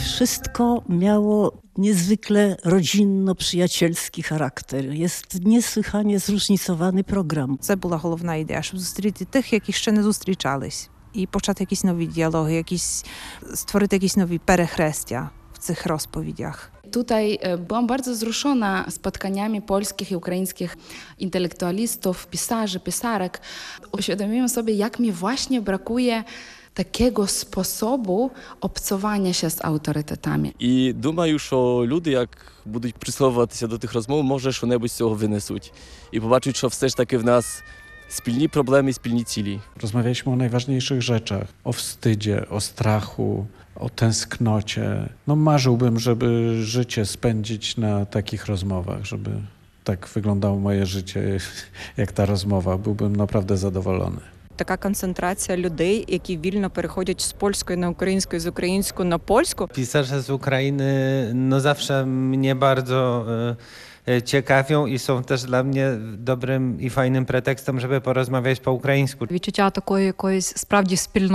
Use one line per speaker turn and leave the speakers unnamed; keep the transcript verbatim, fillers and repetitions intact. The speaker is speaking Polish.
wszystko miało niezwykle rodzinno-przyjacielski charakter. Jest niesłychanie zróżnicowany program.
Це була головна ідея, щоб зустріти тих, які ще не зустрічались. І почати якісь нові діалоги, якісь, створити якісь нові перехрестя w tych rozpowiedziach.
Tutaj byłam bardzo wzruszona spotkaniami polskich i ukraińskich intelektualistów, pisarzy, pisarek. Uświadomiłam sobie, jak mi właśnie brakuje takiego sposobu obcowania się з авторитетами.
І думаю, що люди, як будуть прислуховуватися до тих розмов, може, що-небудь з цього винесуть. І побачать, що все ж таки в нас spilni problemy, spilni cili.
Rozmawialiśmy o najważniejszych rzeczach. O wstydzie, o strachu, o tęsknocie. No marzyłbym, żeby życie spędzić na takich rozmowach, żeby tak wyglądało moje życie, jak ta rozmowa. Byłbym naprawdę zadowolony.
Така концентрація людей, які вільно переходять з польської на українську, з української на польську.
Pisarze z Ukrainy no zawsze mnie bardzo e, ciekawią i są też dla mnie dobrym i fajnym pretekstem, żeby porozmawiać po ukraińsku.
Відчуття такої якоїсь справді спільноти.